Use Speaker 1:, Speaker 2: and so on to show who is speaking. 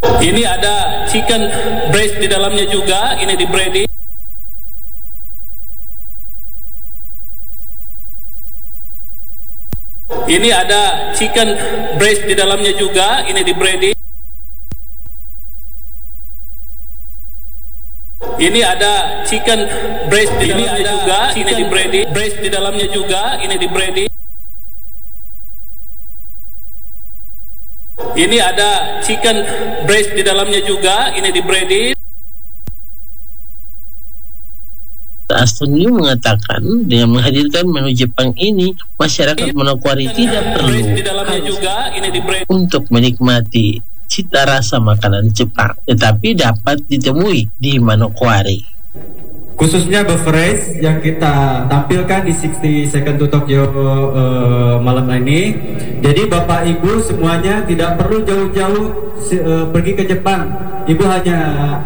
Speaker 1: Ini ada chicken breast di dalamnya juga, ini di breading. Ini ada chicken breast di dalamnya juga, ini di breading. Ini ada chicken breast di dalamnya juga, ini di breading. Breast di dalamnya juga, ini di breading. Ini ada chicken breast di dalamnya juga, ini di breading.
Speaker 2: Astronio mengatakan dengan menghadirkan menu Jepang ini, masyarakat Manokwari tidak perlu
Speaker 1: di dalamnya juga, ini di breading.
Speaker 2: untuk menikmati cita rasa makanan Jepang, tetapi dapat ditemui di Manokwari.
Speaker 3: Khususnya beverage yang kita tampilkan di 60 Second to Tokyo malam ini. Jadi Bapak Ibu semuanya tidak perlu jauh-jauh pergi ke Jepang. Ibu hanya